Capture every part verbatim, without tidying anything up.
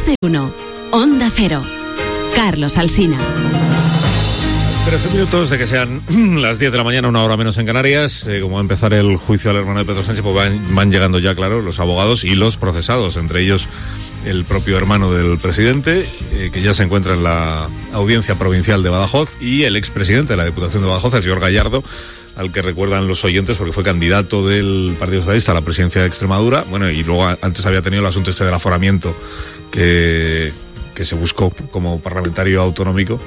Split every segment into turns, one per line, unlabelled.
de uno. Onda Cero. Carlos Alsina.
trece minutos de que sean las diez de la mañana, una hora menos en Canarias. Eh, como va a empezar el juicio al hermano de Pedro Sánchez, pues van, van llegando ya, claro, los abogados y los procesados, entre ellos el propio hermano del presidente, eh, que ya se encuentra en la audiencia provincial de Badajoz, y el expresidente de la Diputación de Badajoz, el señor Gallardo, al que recuerdan los oyentes porque fue candidato del Partido Socialista a la presidencia de Extremadura. Bueno, y luego antes había tenido el asunto este del aforamiento que, que se buscó como parlamentario autonómico,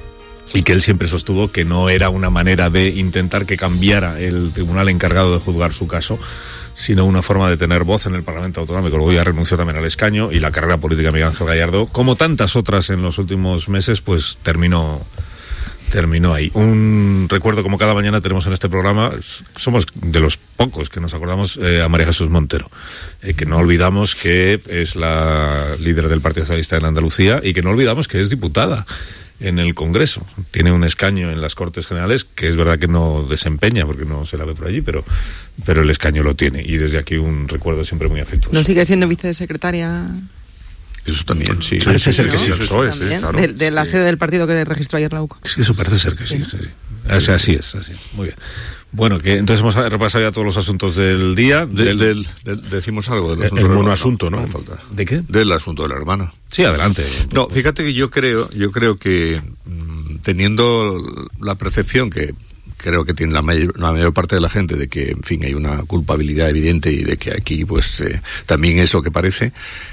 y que él siempre sostuvo que no era una manera de intentar que cambiara el tribunal encargado de juzgar su caso, sino una forma de tener voz en el Parlamento Autonómico. Luego ya renunció también al escaño, y la carrera política de Miguel Ángel Gallardo, como tantas otras en los últimos meses, pues terminó terminó ahí. Un recuerdo, como cada mañana tenemos en este programa, somos de los pocos que nos acordamos eh, a María Jesús Montero, eh, que no olvidamos que es la líder del Partido Socialista en Andalucía, y que no olvidamos que es diputada en el Congreso. Tiene un escaño en las Cortes Generales, que es verdad que no desempeña porque no se la ve por allí, pero pero el escaño lo tiene, y desde aquí un recuerdo siempre muy afectuoso.
¿No sigue siendo vicesecretaria?
Eso también, sí.
Parece ser que sí.
De, de la sede del partido que registró ayer la U C A.
Sí, eso parece ser que sí. sí, sí. O sea, así es, así. Muy bien. Bueno, que entonces hemos repasado ya todos los asuntos del día.
De,
del,
del, del, decimos algo del asunto.
El monoasunto, ¿no?
No falta.
¿De qué?
Del asunto de la hermana.
Sí, adelante.
No, fíjate que yo creo, yo creo que mmm, teniendo la percepción que creo que tiene la mayor, la mayor parte de la gente de que, en fin, hay una culpabilidad evidente, y de que aquí, pues, eh, también es lo que parece,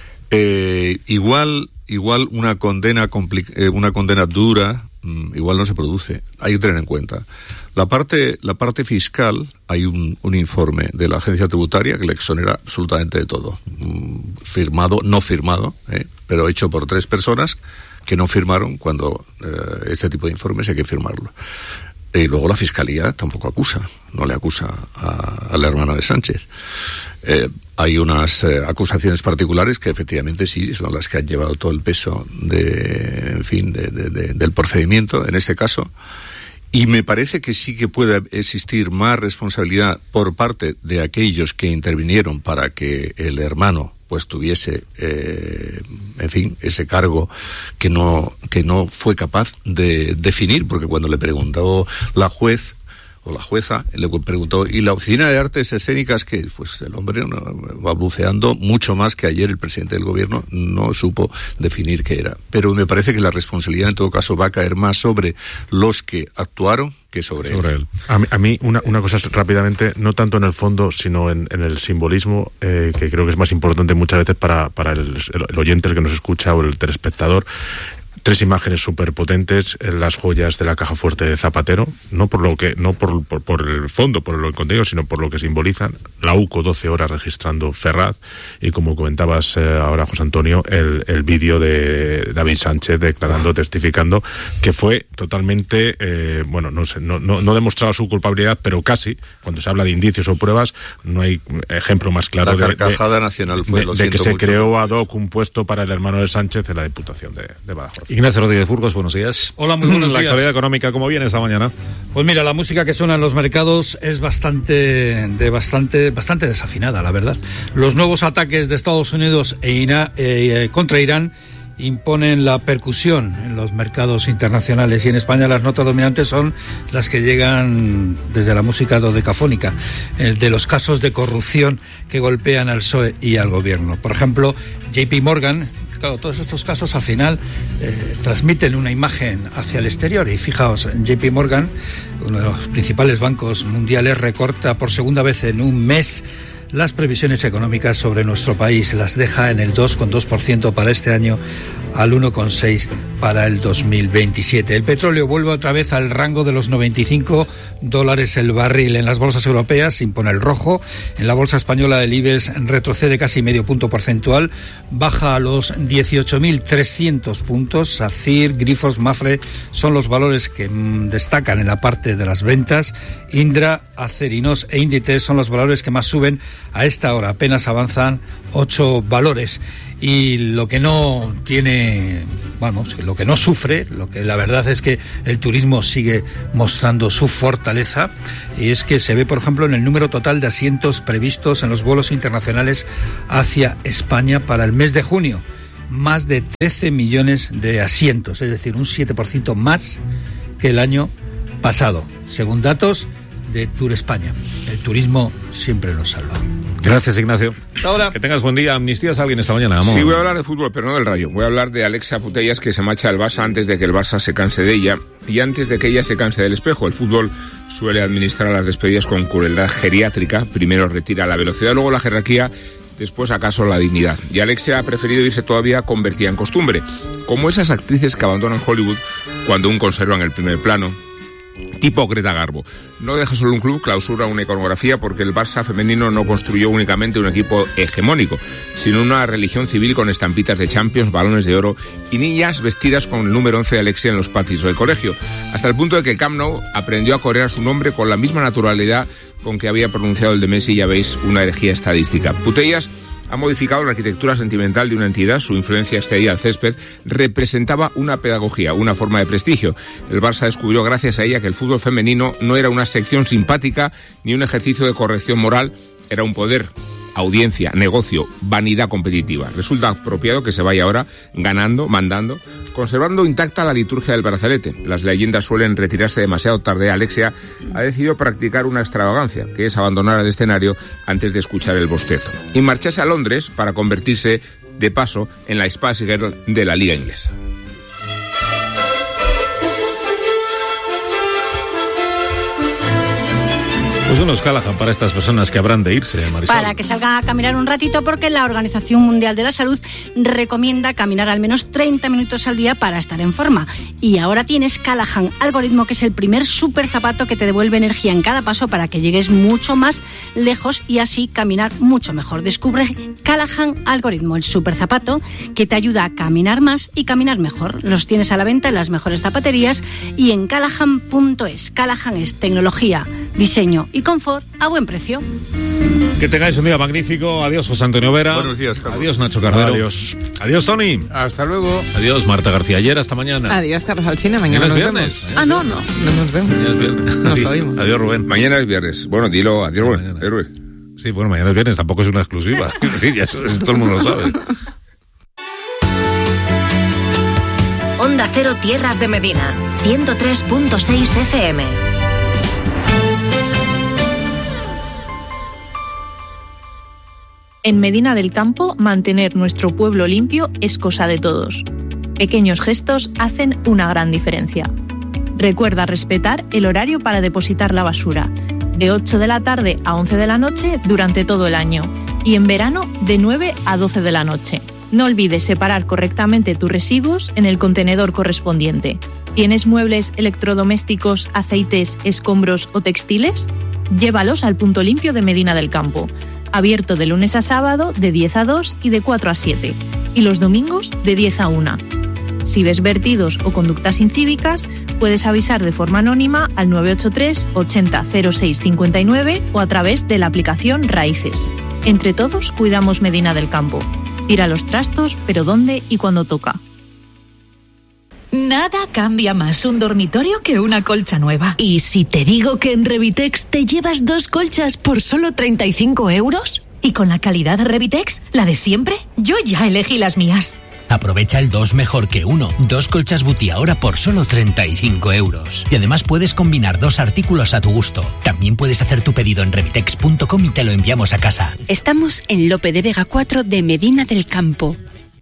eh, igual, igual una condena compli- eh, una condena dura, mmm, igual no se produce. Hay que tener en cuenta. La parte, la parte fiscal, hay un, un informe de la agencia tributaria que le exonera absolutamente de todo. Mm, firmado, no firmado, eh, pero hecho por tres personas que no firmaron cuando eh, este tipo de informes hay que firmarlo. Y luego la Fiscalía tampoco acusa, no le acusa a, a la hermana de Sánchez. Eh, hay unas eh, acusaciones particulares que efectivamente sí son las que han llevado todo el peso de, en fin, de, de, de, del procedimiento en este caso. Y me parece que sí que puede existir más responsabilidad por parte de aquellos que intervinieron para que el hermano pues tuviese, eh, en fin, ese cargo que no que no fue capaz de definir, porque cuando le preguntó la juez o la jueza, le preguntó, ¿y la Oficina de Artes Escénicas qué? Pues el hombre no, va buceando mucho más que ayer el presidente del gobierno no supo definir qué era. Pero me parece que la responsabilidad en todo caso va a caer más sobre los que actuaron que sobre,
sobre él.
él.
A mí, a mí una, una cosa rápidamente, no tanto en el fondo, sino en, en el simbolismo, eh, que creo que es más importante muchas veces para, para el, el, el oyente, el que nos escucha, o el telespectador. Tres imágenes súper potentes, las joyas de la caja fuerte de Zapatero, no por lo que, no por, por, por el fondo, por lo contenido, sino por lo que simbolizan. La U C O, doce horas registrando Ferraz, y como comentabas eh, ahora, José Antonio, el, el vídeo de David Sánchez declarando, testificando, que fue totalmente, eh, bueno, no sé, no, no, no demostrado su culpabilidad, pero casi, cuando se habla de indicios o pruebas, no hay ejemplo más claro
la
de,
carcajada
de,
nacional fue,
de,
lo
de que se
mucho.
creó ad hoc un puesto para el hermano de Sánchez en la Diputación de, de Badajoz.
Ignacio Rodríguez Burgos, buenos días.
Hola, muy buenos
la
días.
La actualidad económica, ¿cómo viene esta mañana?
Pues mira, la música que suena en los mercados es bastante, de bastante, bastante desafinada, la verdad. Los nuevos ataques de Estados Unidos e Ina, eh, contra Irán imponen la percusión en los mercados internacionales, y en España las notas dominantes son las que llegan desde la música dodecafónica, eh, de los casos de corrupción que golpean al P S O E y al gobierno. Por ejemplo, J P Morgan. Claro, todos estos casos al final eh, transmiten una imagen hacia el exterior, y fijaos, J P Morgan, uno de los principales bancos mundiales, recorta por segunda vez en un mes las previsiones económicas sobre nuestro país. Las deja en el dos coma dos por ciento para este año, al uno coma seis por ciento para el dos mil veintisiete. El petróleo vuelve otra vez al rango de los noventa y cinco dólares el barril. En las bolsas europeas se impone el rojo. En la bolsa española el IBEX retrocede casi medio punto porcentual, baja a los dieciocho mil trescientos puntos. SACIR, Grifols, Mafre son los valores que mmm, destacan en la parte de las ventas. Indra, Acerinos e Inditex son los valores que más suben a esta hora. Apenas avanzan ocho valores. Y lo que no tiene, bueno, lo que no sufre, lo que la verdad es que el turismo sigue mostrando su fortaleza, y es que se ve, por ejemplo, en el número total de asientos previstos en los vuelos internacionales hacia España para el mes de junio. más de trece millones de asientos, es decir, un siete por ciento más que el año pasado, según datos de Tour España. El turismo siempre nos salva.
Gracias, Ignacio.
Hasta ahora.
Que tengas buen día. ¿Amnistías a alguien esta mañana, amor?
Sí, voy a hablar de fútbol, pero no del Rayo. Voy a hablar de Alexia Putellas, que se marcha al Barça antes de que el Barça se canse de ella y antes de que ella se canse del espejo. El fútbol suele administrar las despedidas con crueldad geriátrica. Primero retira la velocidad, luego la jerarquía, después acaso la dignidad. Y Alexia ha preferido irse todavía convertida en costumbre, como esas actrices que abandonan Hollywood cuando aún conservan el primer plano. Tipo Greta Garbo. No deja solo un club, clausura una iconografía, porque el Barça femenino no construyó únicamente un equipo hegemónico, sino una religión civil con estampitas de Champions, balones de oro y niñas vestidas con el número once de Alexia en los patios del colegio, hasta el punto de que el Camp Nou aprendió a corear su nombre con la misma naturalidad con que había pronunciado el de Messi. Ya veis, una herejía estadística. Putellas ha modificado la arquitectura sentimental de una entidad. Su influencia exterior al césped representaba una pedagogía, una forma de prestigio. El Barça descubrió gracias a ella que el fútbol femenino no era una sección simpática ni un ejercicio de corrección moral, era un poder, audiencia, negocio, vanidad competitiva. Resulta apropiado que se vaya ahora ganando, mandando, conservando intacta la liturgia del brazalete. Las leyendas suelen retirarse demasiado tarde. Alexia ha decidido practicar una extravagancia, que es abandonar el escenario antes de escuchar el bostezo, y marcharse a Londres para convertirse, de paso, en la Spice Girl de la Liga Inglesa.
Pues unos Callahan para estas personas que habrán de irse, Marisol.
Para que salgan a caminar un ratito, porque la Organización Mundial de la Salud recomienda caminar al menos treinta minutos al día para estar en forma. Y ahora tienes Callahan Algoritmo, que es el primer super zapato que te devuelve energía en cada paso para que llegues mucho más lejos y así caminar mucho mejor. Descubre Callahan Algoritmo, el super zapato que te ayuda a caminar más y caminar mejor. Los tienes a la venta en las mejores zapaterías y en callahan punto es. Callahan es tecnología, diseño y confort a buen precio.
Que tengáis un día magnífico. Adiós, José Antonio Vera.
Buenos días, Carlos.
Adiós, Nacho Cardero.
Adiós.
Adiós, Tony.
Hasta luego.
Adiós, Marta García Ayer. Hasta mañana.
Adiós, Carlos Alsina. Mañana,
Mañana es
nos
viernes.
vemos. Ah, no, no. No nos vemos.
Mañana es viernes.
Nos oímos.
Adiós, Rubén.
Mañana es viernes. Bueno, dilo, adiós,
Mañana.
héroe.
Sí, bueno, mañana es viernes. Tampoco es una exclusiva. Sí, ya, todo el mundo lo sabe.
Onda Cero Tierras de Medina, ciento tres punto seis F M.
En Medina del Campo, mantener nuestro pueblo limpio es cosa de todos. Pequeños gestos hacen una gran diferencia. Recuerda respetar el horario para depositar la basura, de ocho de la tarde a once de la noche durante todo el año, y en verano de nueve a doce de la noche. No olvides separar correctamente tus residuos en el contenedor correspondiente. ¿Tienes muebles, electrodomésticos, aceites, escombros o textiles? Llévalos al punto limpio de Medina del Campo. Abierto de lunes a sábado de diez a dos y de cuatro a siete. Y los domingos de diez a una. Si ves vertidos o conductas incívicas, puedes avisar de forma anónima al nueve ocho tres ochenta cero seis cincuenta y nueve o a través de la aplicación Raíces. Entre todos cuidamos Medina del Campo. Tira los trastos, pero dónde y cuándo toca.
Nada cambia más un dormitorio que una colcha nueva. ¿Y si te digo que en Revitex te llevas dos colchas por solo treinta y cinco euros? ¿Y con la calidad de Revitex, la de siempre? Yo ya elegí las mías.
Aprovecha el dos mejor que uno. Dos colchas Buti ahora por solo treinta y cinco euros. Y además puedes combinar dos artículos a tu gusto. También puedes hacer tu pedido en revitex punto com y te lo enviamos a casa.
Estamos en Lope de Vega cuatro de Medina del Campo.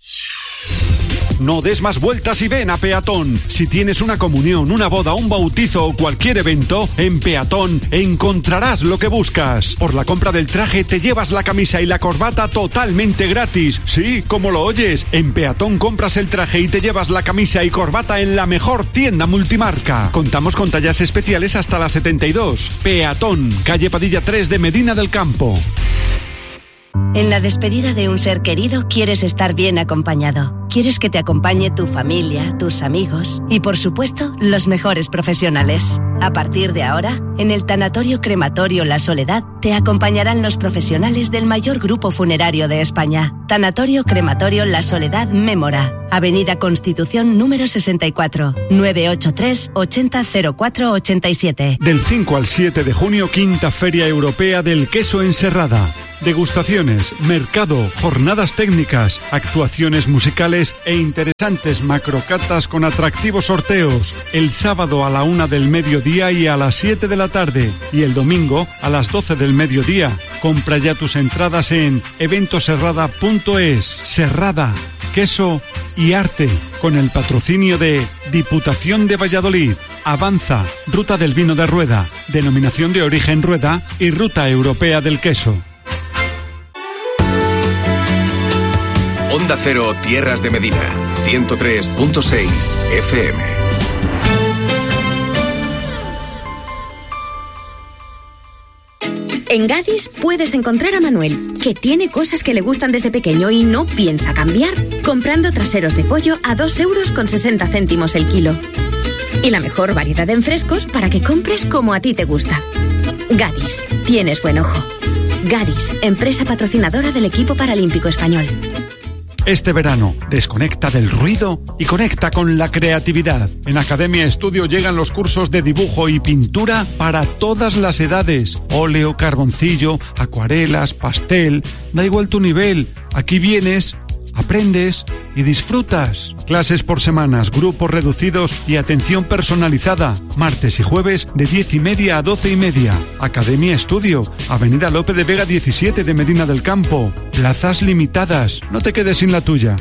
No des más vueltas y ven a Peatón. Si tienes una comunión, una boda, un bautizo o cualquier evento, en Peatón encontrarás lo que buscas. Por la compra del traje te llevas la camisa y la corbata totalmente gratis. Sí, como lo oyes, en Peatón compras el traje y te llevas la camisa y corbata en la mejor tienda multimarca. Contamos con tallas especiales hasta las setenta y dos. Peatón, calle Padilla tres de Medina del Campo.
En la despedida de un ser querido quieres estar bien acompañado. Quieres que te acompañe tu familia, tus amigos y, por supuesto, los mejores profesionales. A partir de ahora, en el Tanatorio Crematorio La Soledad, te acompañarán los profesionales del mayor grupo funerario de España. Tanatorio Crematorio La Soledad Mémora, Avenida Constitución número sesenta y cuatro, nueve ocho tres ochenta cero cuatro ochenta y siete.
Del cinco al siete de junio, quinta Feria Europea del Queso en Serrada. degustaciones, mercado, jornadas técnicas, actuaciones musicales e interesantes macrocatas con atractivos sorteos. El sábado a la una del mediodía y a las siete de la tarde. Y el domingo a las doce del mediodía. Compra ya tus entradas en eventoserrada punto es. Serrada, queso y arte, con el patrocinio de Diputación de Valladolid, Avanza, Ruta del Vino de Rueda, Denominación de Origen Rueda y Ruta Europea del Queso.
Onda Cero, Tierras de Medina, ciento tres punto seis F M.
En Gadis puedes encontrar a Manuel, que tiene cosas que le gustan desde pequeño y no piensa cambiar, comprando traseros de pollo a dos euros con sesenta céntimos el kilo. Y la mejor variedad en frescos para que compres como a ti te gusta. Gadis, tienes buen ojo. Gadis, empresa patrocinadora del equipo paralímpico español.
Este verano, desconecta del ruido y conecta con la creatividad. En Academia Estudio llegan los cursos de dibujo y pintura para todas las edades. Óleo, carboncillo, acuarelas, pastel, da igual tu nivel. Aquí vienes, aprendes y disfrutas. Clases por semanas, grupos reducidos y atención personalizada. Martes y jueves de diez y media a doce y media. Academia Estudio, Avenida Lope de Vega diecisiete de Medina del Campo. Plazas limitadas, no te quedes sin la tuya.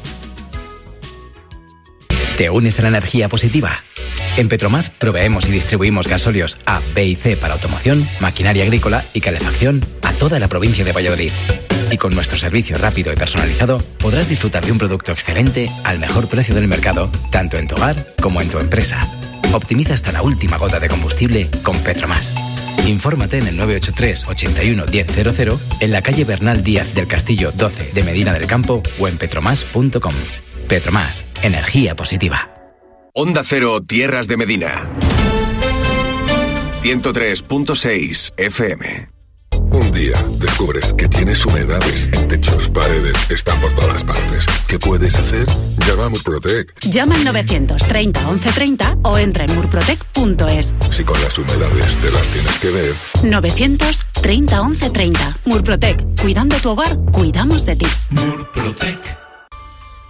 ¿Te unes a la energía positiva? En Petromás proveemos y distribuimos gasóleos A, B y C para automoción, maquinaria agrícola y calefacción a toda la provincia de Valladolid. Y con nuestro servicio rápido y personalizado podrás disfrutar de un producto excelente al mejor precio del mercado, tanto en tu hogar como en tu empresa. Optimiza hasta la última gota de combustible con Petromás. Infórmate en el nueve ocho tres, ochenta y uno, diez cero cero, en la calle Bernal Díaz del Castillo doce de Medina del Campo o en petromás punto com. Petromás, energía positiva.
Onda Cero, Tierras de Medina, ciento tres punto seis F M.
Un día descubres que tienes humedades en techos, paredes, están por todas partes. ¿Qué puedes hacer? Llama a Murprotec.
Llama al novecientos treinta once treinta o entra en murprotec punto es.
Si con las humedades te las tienes que ver.
novecientos treinta once treinta. Murprotec. Cuidando tu hogar, cuidamos de ti.
Murprotec.